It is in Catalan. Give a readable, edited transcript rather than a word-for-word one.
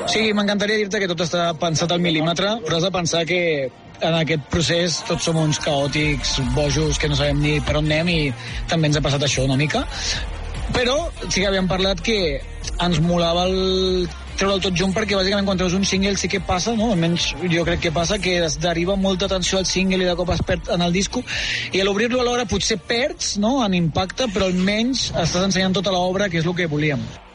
Sí, m'encantaria dir-te que tot està pensat al mil·límetre, però has de pensar que en aquest procés tots som uns caòtics, bojos, que no sabem ni per on anem, i també ens ha passat això una mica. Però sí que havíem parlat que ens molava treure'l tot junt, perquè bàsicament quan treus un single sí que passa, no? Almenys jo crec que passa, que es deriva molta atenció al single i de cop es perd en el disco, i a l'obrir-lo alhora potser perds, no?, en impacte, però almenys estàs ensenyant tota l'obra, que és el que volíem.